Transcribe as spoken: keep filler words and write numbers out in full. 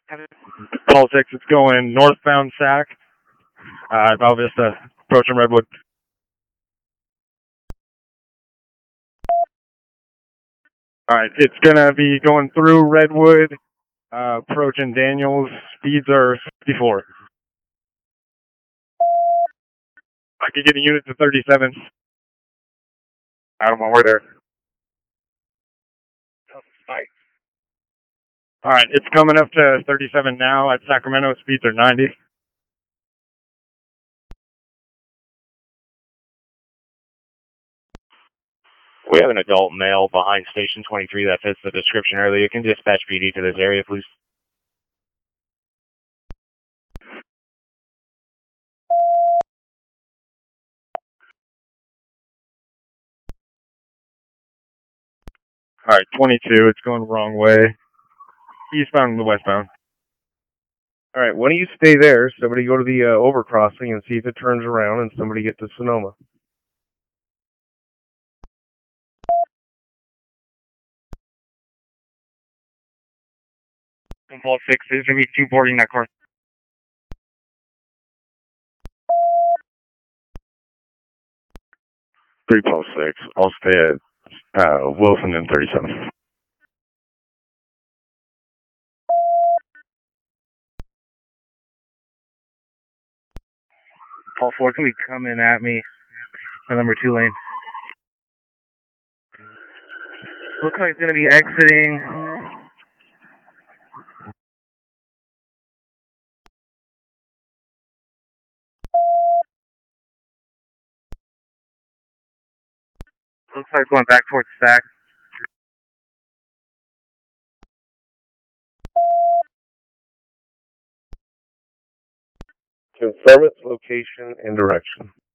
Paul six, it's going northbound Sac, uh, Val Vista, approaching Redwood. Alright, it's gonna be going through Redwood, uh, approaching Daniels, speeds are fifty-four. I could get a unit to thirty-seven. I don't know where they're. Alright, it's coming up to thirty-seven now at Sacramento, speeds are ninety. We have an adult male behind station twenty-three that fits the description earlier. You can dispatch P D to this area, please. Alright, twenty-two, it's going the wrong way. Eastbound and westbound. Alright, why don't you stay there, somebody go to the uh, overcrossing and see if it turns around and somebody get to Sonoma. Paul six, there's going to be two boarding that car. three Paul six, I'll stay at uh, Wilson and thirty-seven. Paul four, can be coming at me the number two lane. Looks like it's going to be exiting. Looks like it's going back towards Sac. Confirm its location and direction.